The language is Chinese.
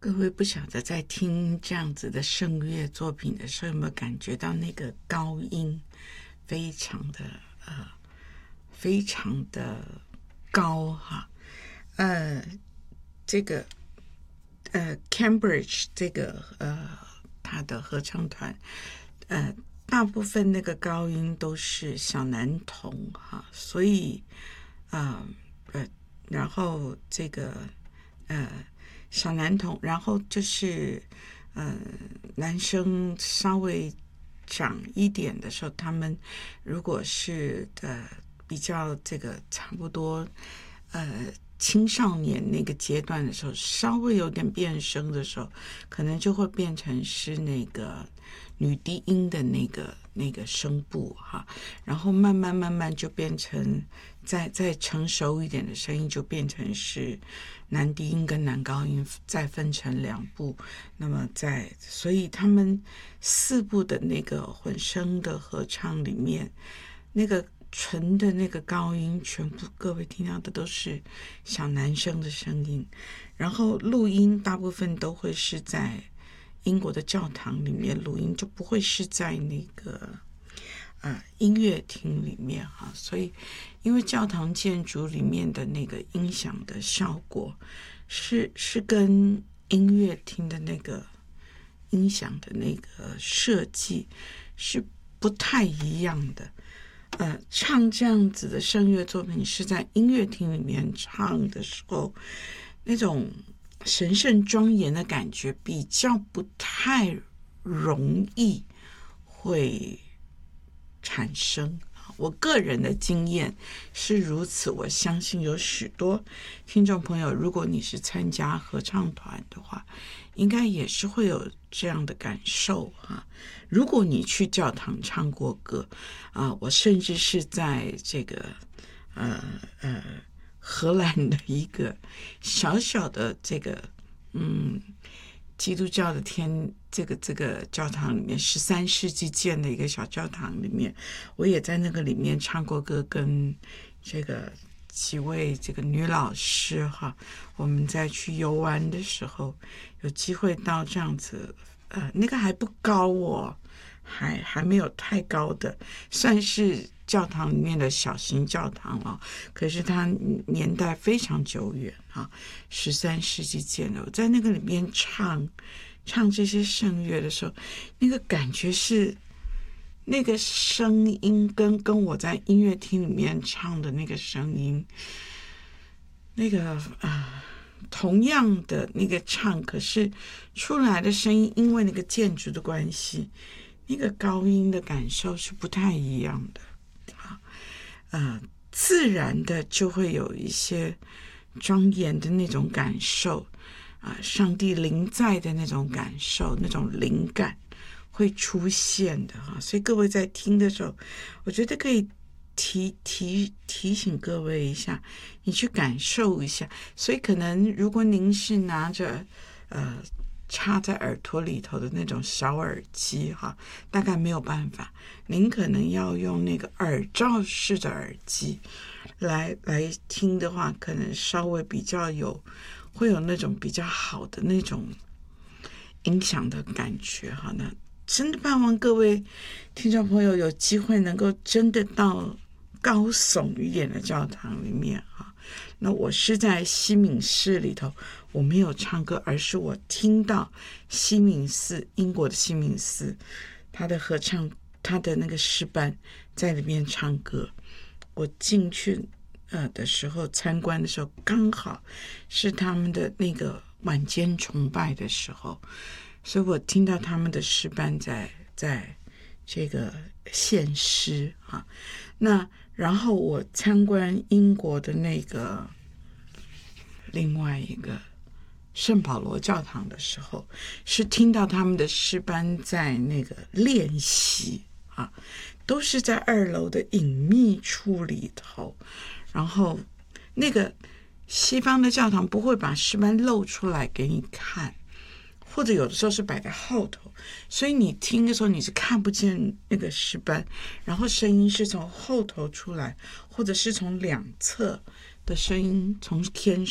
各位不晓得在听这样子的圣乐作品的时候，有没有感觉到那个高音非常的高哈？这个Cambridge 这个他的合唱团大部分那个高音都是小男童哈，所以然后这个小男童，然后就是男生稍微长一点的时候，他们如果是比较这个差不多青少年那个阶段的时候，稍微有点变声的时候，可能就会变成是那个女低音的那个声部哈，然后慢慢就变成再成熟一点的声音，就变成是男低音跟男高音再分成两部。那么所以他们4部的那个混声的合唱里面，那个纯的那个高音全部各位听到的都是小男生的声音，然后录音大部分都会是在英国的教堂里面录音，就不会是在那个音乐厅里面哈。所以因为教堂建筑里面的那个音响的效果是跟音乐厅的那个音响的那个设计是不太一样的。唱这样子的圣乐作品是在音乐厅里面唱的时候，那种神圣庄严的感觉比较不太容易会产生。我个人的经验是如此，我相信有许多听众朋友，如果你是参加合唱团的话，应该也是会有这样的感受哈。如果你去教堂唱过歌我甚至是在这个荷兰的一个小小的这个基督教的这个教堂里面，13世纪建的一个小教堂里面，我也在那个里面唱过歌，跟这个几位这个女老师哈，我们在去游玩的时候有机会到这样子，那个还不高哦，还没有太高的，算是教堂里面的小型教堂哦，可是它年代非常久远啊，13世纪建的。我在那个里面唱这些圣乐的时候，那个感觉是那个声音跟我在音乐厅里面唱的那个声音，那个同样的那个唱，可是出来的声音因为那个建筑的关系，那个高音的感受是不太一样的。自然的就会有一些庄严的那种感受上帝临在的那种感受，那种灵感会出现的哈。所以各位在听的时候，我觉得可以提醒各位一下，你去感受一下。所以可能如果您是拿着插在耳朵里头的那种小耳机哈，大概没有办法，您可能要用那个耳罩式的耳机来听的话，可能稍微比较会有那种比较好的那种音响的感觉哈。那真的盼望各位听众朋友有机会能够真的到高耸一点的教堂里面哈。那我是在西敏寺里头，我没有唱歌，而是我听到西敏寺，英国的西敏寺，他的合唱，他的那个诗班在里面唱歌。我进去的时候，参观的时候，刚好是他们的那个晚间崇拜的时候，所以我听到他们的诗班在这个献诗哈。那然后我参观英国的那个另外一个圣保罗教堂的时候，是听到他们的诗班在那个练习都是在2楼的隐秘处里头。然后那个西方的教堂不会把诗班露出来给你看，或者有的时候是摆在后头，所以你听的时候你是看不见那个诗班，然后声音是从后头出来，或者是从两侧的声音从天